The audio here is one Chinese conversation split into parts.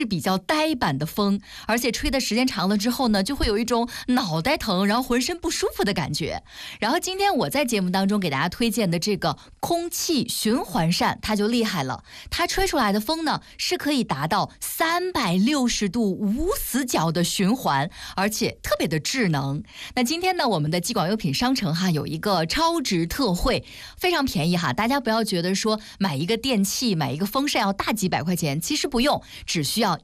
是比较呆板的风，而且吹的时间长了之后呢，就会有一种脑袋疼，然后浑身不舒服的感觉。然后今天我在节目当中给大家推荐的这个空气循环扇，它就厉害了，它吹出来的风呢是可以达到360度无死角的循环，而且特别的智能。那今天呢，我们的激广优品商城有一个超值特惠，非常便宜大家不要觉得说买一个电器买一个风扇要大几百块钱，其实不用，只需要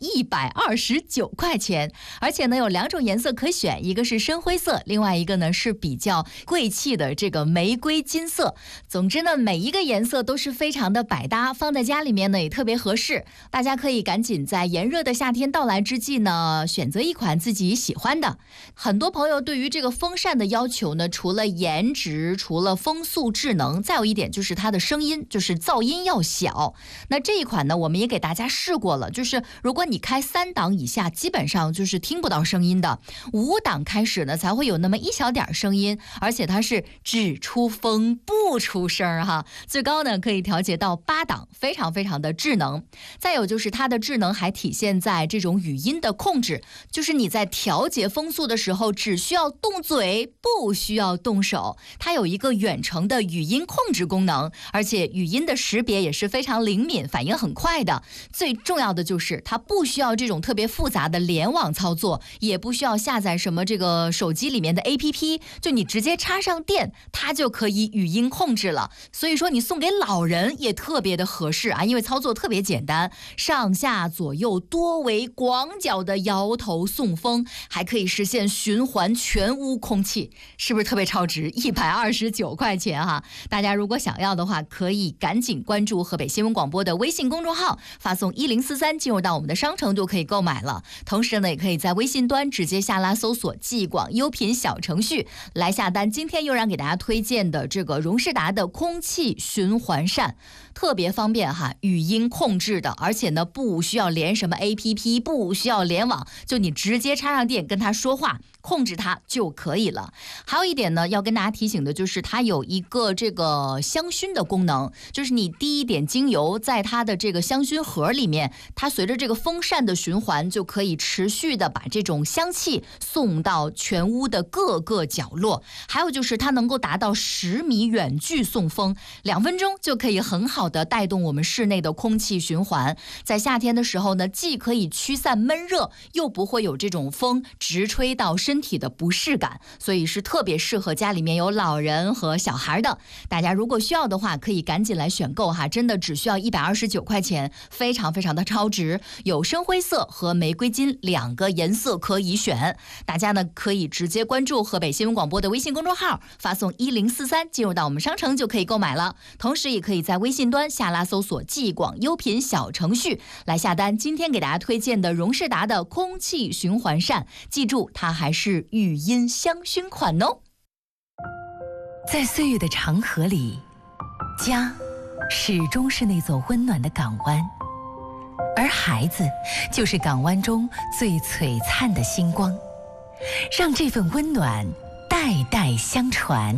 129块钱，而且呢有2种颜色可选，一个是深灰色，另外一个呢是比较贵气的这个玫瑰金色。总之呢，每一个颜色都是非常的百搭，放在家里面呢也特别合适。大家可以赶紧在炎热的夏天到来之际呢，选择一款自己喜欢的。很多朋友对于这个风扇的要求呢，除了颜值，除了风速智能，再有一点就是它的声音，就是噪音要小。那这一款呢，我们也给大家试过了，就是如果你开3档以下，基本上就是听不到声音的，5档开始呢才会有那么一小点声音，而且它是只出风不出声最高呢可以调节到8档，非常非常的智能。再有就是它的智能还体现在这种语音的控制，就是你在调节风速的时候只需要动嘴，不需要动手，它有一个远程的语音控制功能，而且语音的识别也是非常灵敏，反应很快的。最重要的就是它不需要这种特别复杂的联网操作，也不需要下载什么这个手机里面的 APP， 就你直接插上电，它就可以语音控制了。所以说你送给老人也特别的合适因为操作特别简单，上下左右多维广角的摇头送风，还可以实现循环全屋空气，是不是特别超值？129块钱大家如果想要的话，可以赶紧关注河北新闻广播的微信公众号，发送1043进入到我们的商城就可以购买了。同时呢，也可以在微信端直接下拉搜索激广优品小程序来下单。今天又让给大家推荐的这个荣仕达的空气循环扇，特别方便语音控制的，而且呢不需要连什么 APP， 不需要联网，就你直接插上电跟它说话，控制它就可以了。还有一点呢，要跟大家提醒的就是它有一个这个香薰的功能，就是你滴一点精油在它的这个香薰盒里面，它随着这个风扇的循环就可以持续的把这种香气送到全屋的各个角落。还有就是它能够达到10米远距送风，2分钟就可以很好的带动我们室内的空气循环。在夏天的时候呢，既可以驱散闷热，又不会有这种风直吹到身体的不适感，所以是特别适合家里面有老人和小孩的。大家如果需要的话，可以赶紧来选购真的只需要129块钱，非常非常的超值。有深灰色和玫瑰金2个颜色可以选，大家呢可以直接关注河北新闻广播的微信公众号，发送1043进入到我们商城就可以购买了。同时也可以在微信端下拉搜索激广优品小程序来下单今天给大家推荐的荣仕达的空气循环扇，记住它还是语音香薰款哦。 在岁月的长河里，家始终是那座温暖的港湾，而孩子就是港湾中最璀璨的星光，让这份温暖代代相传。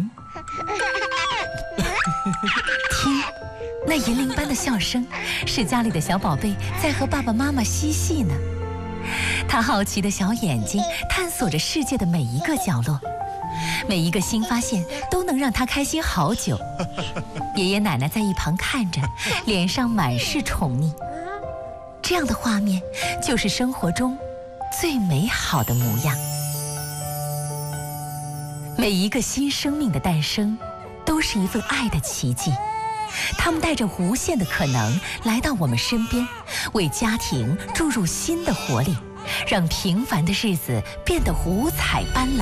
听，那银铃般的笑声，是家里的小宝贝在和爸爸妈妈嬉戏呢。他好奇的小眼睛探索着世界的每一个角落，每一个新发现都能让他开心好久。爷爷奶奶在一旁看着，脸上满是宠溺。这样的画面就是生活中最美好的模样。每一个新生命的诞生都是一份爱的奇迹，他们带着无限的可能来到我们身边，为家庭注入新的活力，让平凡的日子变得五彩斑斓。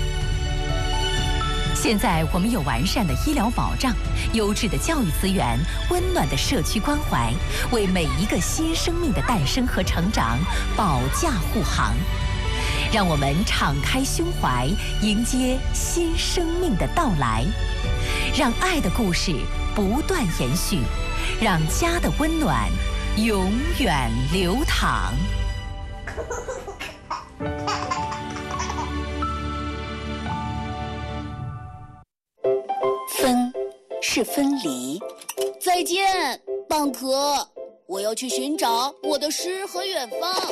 现在我们有完善的医疗保障、优质的教育资源、温暖的社区关怀，为每一个新生命的诞生和成长保驾护航。让我们敞开胸怀，迎接新生命的到来，让爱的故事不断延续，让家的温暖永远流淌。 分是分离。再见，蚌壳，我要去寻找我的诗和远方。